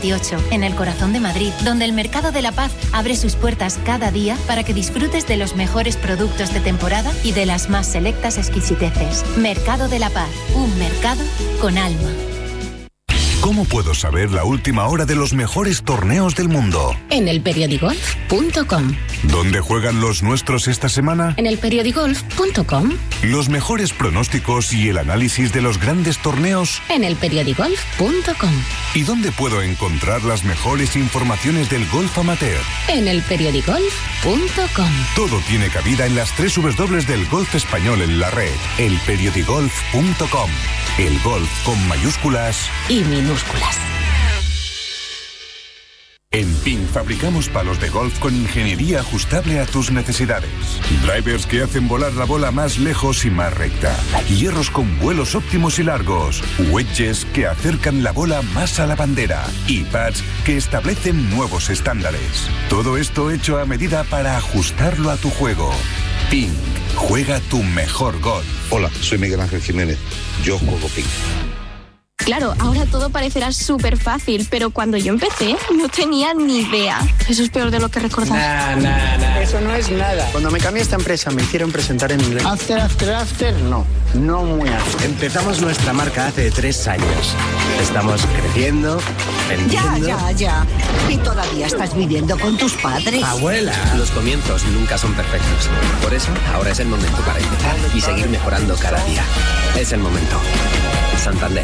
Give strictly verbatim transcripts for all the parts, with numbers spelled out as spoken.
dieciocho, en el corazón de Madrid, donde el Mercado de la Paz abre sus puertas cada día para que disfrutes de los mejores productos de temporada y de las más selectas exquisiteces. Mercado de la Paz, un mercado con alma. ¿Cómo puedo saber la última hora de los mejores torneos del mundo? En el periodigolf punto com. ¿Dónde juegan los nuestros esta semana? En el periodigolf punto com. Los mejores pronósticos y el análisis de los grandes torneos. En el periodigolf punto com. ¿Y dónde puedo encontrar las mejores informaciones del golf amateur? En el periodigolf punto com. Todo tiene cabida en las tres dobles del golf español en la red. el periodigolf punto com. El golf con mayúsculas y minúsculas. En P I N fabricamos palos de golf con ingeniería ajustable a tus necesidades. Drivers que hacen volar la bola más lejos y más recta. Hierros con vuelos óptimos y largos. Wedges que acercan la bola más a la bandera. Y pads que establecen nuevos estándares. Todo esto hecho a medida para ajustarlo a tu juego. P I N, juega tu mejor golf. Hola, soy Miguel Ángel Jiménez. Yo juego P I N. Claro, ahora todo parecerá súper fácil, pero cuando yo empecé no tenía ni idea. Eso es peor de lo que recordaba. Nah, nah, nah. Eso no es nada. Cuando me cambié a esta empresa me hicieron presentar en inglés. After, after, after, no. No muy after. Empezamos nuestra marca hace tres años. Estamos creciendo, vendiendo... Ya, ya, ya. Y todavía estás viviendo con tus padres. ¡Abuela! Los comienzos nunca son perfectos. Por eso, ahora es el momento para empezar y seguir mejorando cada día. Es el momento. Santander.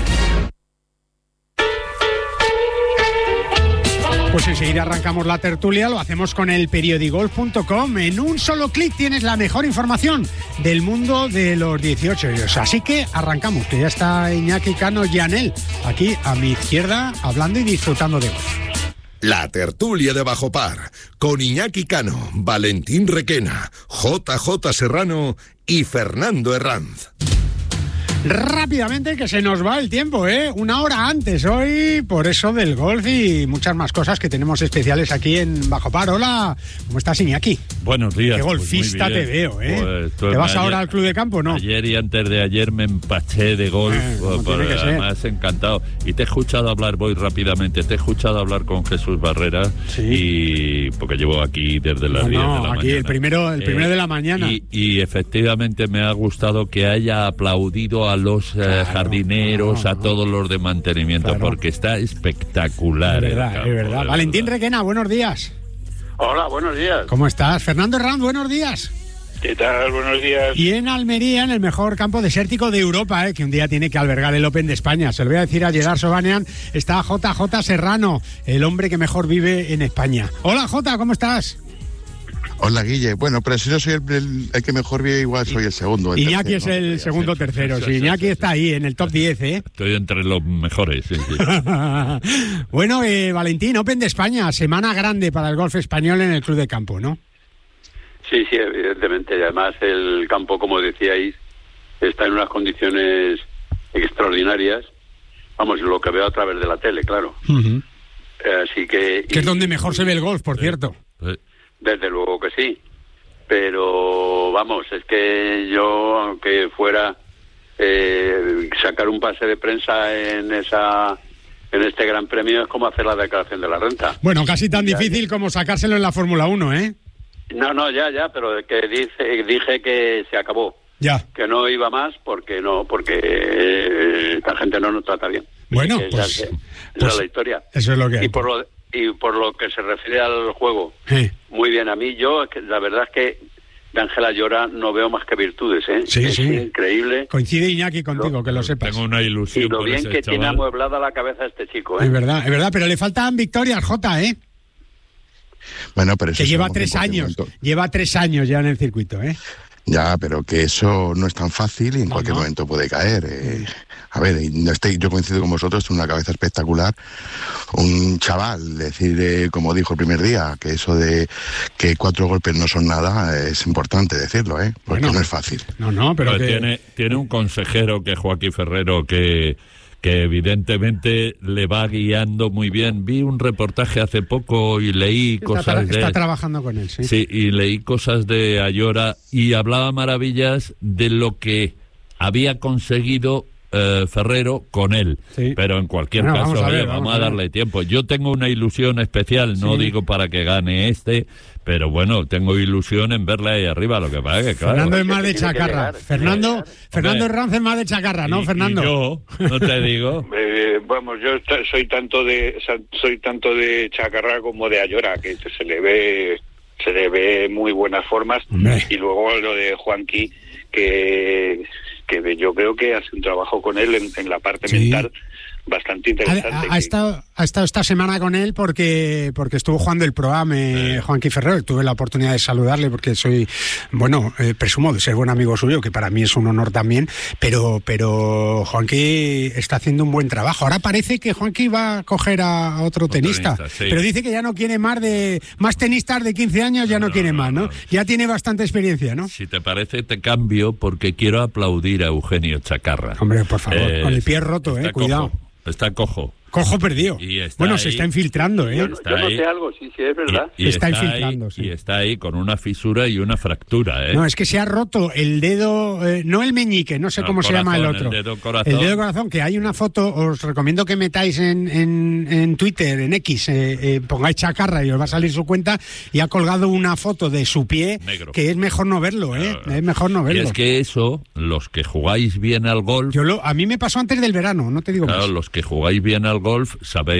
Pues enseguida arrancamos la tertulia, lo hacemos con el periodigolf punto com. En un solo clic tienes la mejor información del mundo de los dieciocho hoyos. Así que arrancamos, que ya está Iñaki Cano Llanel aquí a mi izquierda hablando y disfrutando de golf. La tertulia de Bajo Par, con Iñaki Cano, Valentín Requena, J J Serrano y Fernando Herranz. Rápidamente, que se nos va el tiempo, ¿eh? Una hora antes hoy, por eso del golf y muchas más cosas que tenemos especiales aquí en Bajo Par. Hola, ¿cómo estás, Iñaki? Buenos días. Qué golfista pues te veo, ¿eh? Pues, ¿Te vas ayer, ahora al club de campo, no? Ayer y antes de ayer me empaché de golf, eh, pues, por, además encantado. Y te he escuchado hablar, voy rápidamente, te he escuchado hablar con Jesús Barrera, sí. Y porque llevo aquí desde las no, diez no, de la aquí mañana. el primero, el primero eh, de la mañana. Y, y efectivamente me ha gustado que haya aplaudido a los... Eh, Claro, jardineros, no, a no. todos los de mantenimiento, claro. Porque está espectacular. Es verdad, campo, es verdad. Valentín verdad. Requena, buenos días. Hola, buenos días. ¿Cómo estás? Fernando Herranz, buenos días. ¿Qué tal? Buenos días. Y en Almería, en el mejor campo desértico de Europa, ¿eh? Que un día tiene que albergar el Open de España. Se lo voy a decir a Gerard Sobanian, está J J Serrano, el hombre que mejor vive en España. Hola, Jota, ¿cómo estás? Hola, Guille. Bueno, pero si no soy el, el, el que mejor vive, igual soy el segundo. El Iñaki tercero, es el ¿no? segundo Sí, tercero. sí, Sí, sí, Iñaki sí, está ahí, en el top diez, ¿eh? Estoy entre los mejores, sí, sí. Bueno, eh, Valentín, Open de España, semana grande para el golf español en el Club de Campo, ¿no? Sí, sí, evidentemente. Además, el campo, como decíais, está en unas condiciones extraordinarias. Vamos, lo que veo a través de la tele, claro. Uh-huh. Así que... Que y, es donde mejor se ve el golf, por sí, cierto. Sí. Desde luego que sí. Pero, vamos, es que yo, aunque fuera eh, sacar un pase de prensa en esa... en este gran premio es como hacer la declaración de la renta. Bueno, casi tan ya, difícil como sacárselo en la Fórmula uno, ¿eh? No, no, ya, ya, pero que dice, dije que se acabó. Ya. Que no iba más porque no, porque eh, la gente no nos trata bien. Bueno, que pues, esa pues es la historia. Eso es lo que hay. Y por lo, y por lo que se refiere al juego, sí. Muy bien. A mí, yo, la verdad es que de Ángela Llora no veo más que virtudes, ¿eh? Sí, es sí. increíble. Coincide Iñaki contigo, lo, que lo sepas. Tengo una ilusión y lo por bien ese que chaval. tiene amueblada la cabeza este chico, ¿eh? Es verdad, es verdad, pero le faltan victorias, Jota, ¿eh? Bueno, pero eso que lleva tres años, momento. lleva tres años ya en el circuito, ¿eh? Ya, pero que eso no es tan fácil y en no, cualquier no. momento puede caer. Eh, a ver, no estoy, yo coincido con vosotros, tiene una cabeza espectacular. Un chaval, decir, eh, como dijo el primer día, que eso de que cuatro golpes no son nada, es importante decirlo, ¿eh? Porque bueno, no es fácil. No, no, pero pues que... tiene, tiene un consejero que es Joaquín Ferrero que... que evidentemente le va guiando muy bien. Vi un reportaje hace poco y leí está cosas tra- de... Está trabajando con él, sí. Sí, y leí cosas de Ayora y hablaba maravillas de lo que había conseguido eh, Ferrero con él. Sí. Pero en cualquier bueno, caso, vamos a, ver, oye, vamos vamos a darle a tiempo. Yo tengo una ilusión especial, no sí. digo para que gane este, pero bueno, tengo ilusión en verle ahí arriba. Lo que pasa es que, claro. Fernando es más de chacarra. Fernando, Fernando Herranz es más de chacarra, ¿no, y, Fernando? Y yo, no te digo. eh, vamos, yo soy tanto de soy tanto de chacarra como de Ayora, que se le ve se le ve muy buenas formas. Hombre. Y luego lo de Juanqui, que que yo creo que hace un trabajo con él en, en la parte sí. mental bastante interesante. Ha, ha, ha, estado, ha estado esta semana con él porque porque estuvo jugando el Pro-Am, eh, sí. Juanqui Ferrer. Tuve la oportunidad de saludarle porque soy, bueno, eh, presumo de ser buen amigo suyo, que para mí es un honor también, pero pero Juanqui está haciendo un buen trabajo. Ahora parece que Juanqui va a coger a otro, otro tenista, tenista sí. pero dice que ya no quiere más de más tenistas de quince años, ya no, no quiere no, más, ¿no? no? Ya tiene bastante experiencia, ¿no? Si te parece, te cambio porque quiero aplaudir a Eugenio Chacarra. Hombre, por favor, eh, con el pie roto, eh, cuidado. Cojo. Está cojo. Cojo perdido. Y está bueno, ahí, se está infiltrando, ¿eh? Yo, yo no sé algo, sí, sí, es verdad. Y, y se está, está infiltrando, ahí, sí. Y está ahí con una fisura y una fractura, ¿eh? No, es que se ha roto el dedo, eh, no el meñique, no sé no, cómo corazón, se llama el otro. El dedo corazón. El dedo corazón, que hay una foto, os recomiendo que metáis en, en, en Twitter, en X, eh, eh, pongáis Chacarra y os va a salir su cuenta, y ha colgado una foto de su pie, negro. Que es mejor no verlo, ¿eh? No, no. Es mejor no verlo. Y es que eso, los que jugáis bien al golf... Yo lo, a mí me pasó antes del verano, no te digo claro, más. Los que jugáis bien al golf, sabéis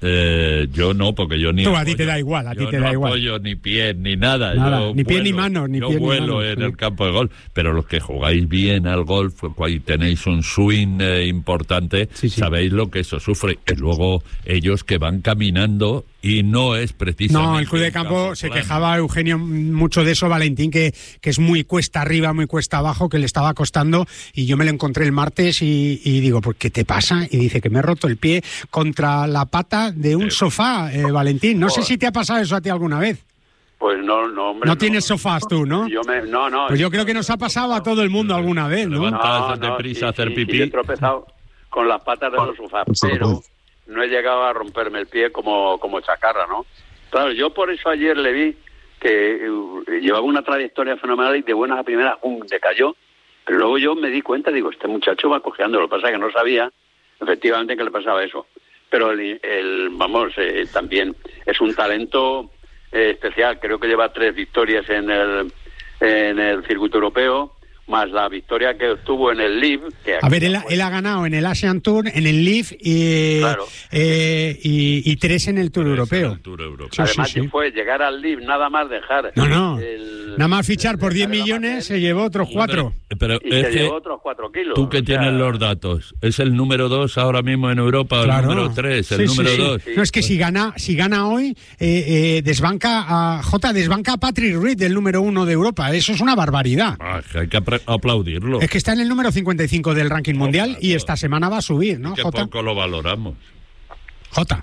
Eh, yo no, porque yo ni Tú, apoyo, a ti te da igual, a ti yo te no da igual. apoyo ni pie ni nada, nada yo ni vuelo, pie ni mano, ni yo pie vuelo ni mano, en sí. el campo de golf, pero los que jugáis bien al golf, cuando tenéis un swing eh, importante, sí, sí. sabéis lo que eso sufre, y luego ellos que van caminando y no es precisamente... No, el club de campo, campo se plano. Quejaba Eugenio mucho de eso, Valentín, que, que es muy cuesta arriba, muy cuesta abajo, que le estaba costando, y yo me lo encontré el martes y, y digo, ¿por qué te pasa? Y dice que me he roto el pie contra la pata de un sí. sofá, eh, Valentín. No oh. sé si te ha pasado eso a ti alguna vez. Pues no, no, hombre. No, no tienes sofás tú, ¿no? Yo me, no, no. Pues yo creo que nos ha pasado a todo el mundo alguna vez, ¿no? Levantas no, no, deprisa sí, a hacer sí, pipí. Sí, he tropezado con las patas de los sofás, pero no he llegado a romperme el pie como, como Chacarra, ¿no? Claro, yo por eso ayer le vi que uh, llevaba una trayectoria fenomenal y de buenas a primeras, um, decayó. Pero luego yo me di cuenta, digo, este muchacho va cojeando. Lo que pasa es que no sabía efectivamente que le pasaba eso. Pero el, el vamos, eh, también es un talento eh, especial. Creo que lleva tres victorias en el en el circuito europeo, más la victoria que obtuvo en el Live. Que a ver, él, él ha ganado en el Asian Tour, en el Live y, claro. eh, y, y tres en el Tour europeo. El Tour europeo. Sí, Además, sí, sí. que fue llegar al Live, nada más dejar. No, no. El, nada más fichar por diez millones, se llevó otros cuatro. Pero y es se que llevó otros cuatro kilos. Tú que tienes sea... los datos, ¿es el número dos ahora mismo en Europa, claro. el número tres, el sí, número sí, dos? Sí. No, es que si gana si gana hoy, eh, eh, desbanca a J, desbanca a Patrick Reed, el número uno de Europa. Eso es una barbaridad. Ah, hay que aplaudirlo. Es que está en el número cincuenta y cinco del ranking mundial oh, y esta semana va a subir, ¿no, que Jota? poco lo valoramos. Jota.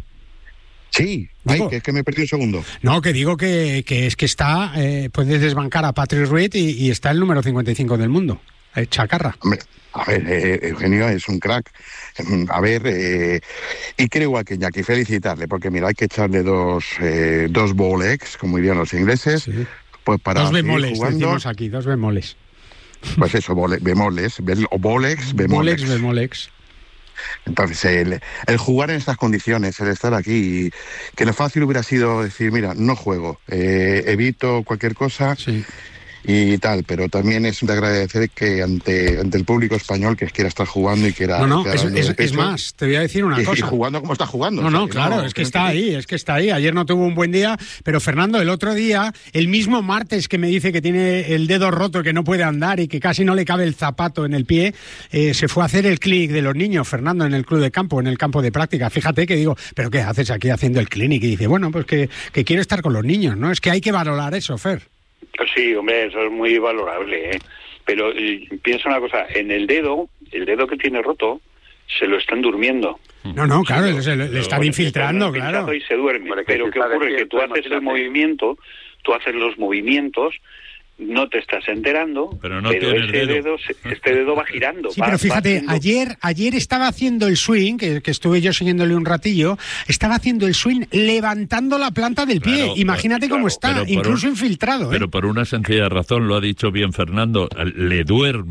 Sí, ay, que es que me perdí un segundo. No, que digo que, que es que está, eh, puedes desbancar a Patrick Reed y, y está el número cincuenta y cinco del mundo. Eh, Chacarra. Hombre, a ver, eh, Eugenio es un crack. A ver, eh, y creo igual que Iñaki, felicitarle, porque mira, hay que echarle dos, eh, dos bolex, como dirían los ingleses, sí. Pues para dos bemoles, jugando, decimos aquí, dos bemoles. Pues eso, bole, bemoles, o bolex, bemolex. Bolex, bemolex. Entonces, el, el jugar en estas condiciones, el estar aquí, que lo fácil hubiera sido decir, mira, no juego, eh, evito cualquier cosa. Sí. Y tal, pero también es de agradecer que ante ante el público español que quiera estar jugando y quiera... No, no, es, es, es más, te voy a decir una y, cosa. Y jugando como está jugando. No, no, o sea, claro, no, es que está ahí, es que está ahí. Ayer no tuvo un buen día, pero Fernando, el otro día, el mismo martes que me dice que tiene el dedo roto, que no puede andar y que casi no le cabe el zapato en el pie, eh, se fue a hacer el clinic de los niños, Fernando, en el club de campo, en el campo de práctica. Fíjate que digo, ¿pero qué haces aquí haciendo el clinic? Y dice, bueno, pues que, que quiero estar con los niños, ¿no? Es que hay que valorar eso, Fer. Sí, hombre, eso es muy valorable, ¿eh? Pero eh, piensa una cosa, en el dedo, el dedo que tiene roto, se lo están durmiendo. No, no, claro, se lo, se lo, le están infiltrando, claro. Y se duerme, Hombre, pero ¿qué ocurre? Que tú haces el movimiento, tú haces los movimientos, no te estás enterando, pero, no pero ese dedo. dedo, este dedo va girando. Sí, va, pero fíjate, haciendo... ayer ayer estaba haciendo el swing, que, que estuve yo siguiéndole un ratillo, estaba haciendo el swing levantando la planta del pie. Claro, Imagínate claro, cómo está, incluso un, infiltrado. ¿eh? Pero por una sencilla razón, lo ha dicho bien Fernando, le duermen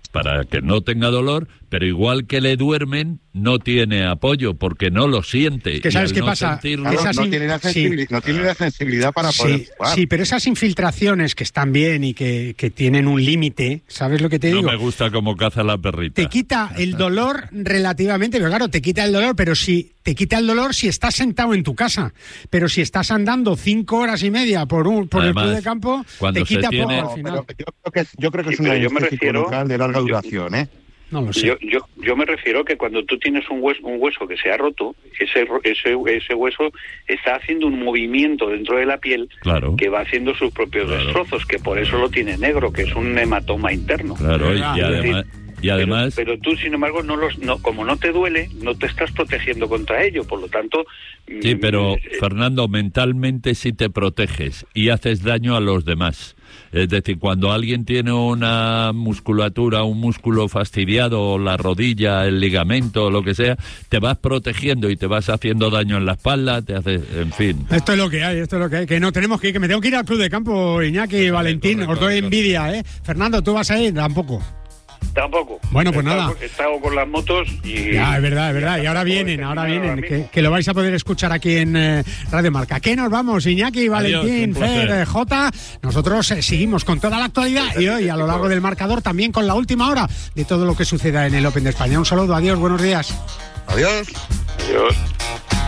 para que no tenga dolor, pero igual que le duermen, no tiene apoyo, porque no lo siente. ¿Qué sabes qué no pasa? Sentirlo, Esas no, in... tiene la sensibilidad, sí. no tiene la sensibilidad para sí, poder jugar. Sí, pero esas infiltraciones que están bien y que, que tienen un límite, ¿sabes lo que te digo? No me gusta cómo caza la perrita. Te quita el dolor relativamente, pero claro, te quita el dolor, pero si te quita el dolor si estás sentado en tu casa. Pero si estás andando cinco horas y media por un por Además, el club de campo, te quita tiene... poco al final. Pero yo creo que, yo creo que sí, es una yo me refiero de larga duración, ¿eh? No lo sé. Yo, yo, yo me refiero que cuando tú tienes un hueso, un hueso que se ha roto, ese, ese, ese hueso está haciendo un movimiento dentro de la piel claro. que va haciendo sus propios claro. destrozos, que por eso lo tiene negro, que es un hematoma interno. Claro, y, y además... Y además, pero, pero tú, sin embargo, no los, no, como no te duele, no te estás protegiendo contra ello, por lo tanto... Sí, pero, eh, Fernando, mentalmente sí te proteges y haces daño a los demás. Es decir, cuando alguien tiene una musculatura, un músculo fastidiado, la rodilla, el ligamento, lo que sea, te vas protegiendo y te vas haciendo daño en la espalda, te haces, en fin. Esto es lo que hay, esto es lo que hay, que no tenemos que ir, que me tengo que ir al club de campo, Iñaki y Valentín, correcto, os doy envidia, ¿eh? Fernando, ¿tú vas a ir? Tampoco. Tampoco. Bueno, pues he nada. Estado, he estado con las motos y... Ya, es verdad, es verdad. Y ahora vienen, ahora vienen, que, que lo vais a poder escuchar aquí en eh, Radio Marca. ¿Qué nos vamos, Iñaki, Valentín, Fer, eh, Jota? Nosotros eh, seguimos con toda la actualidad y hoy a lo largo del marcador también con la última hora de todo lo que suceda en el Open de España. Un saludo, adiós, buenos días. Adiós. Adiós.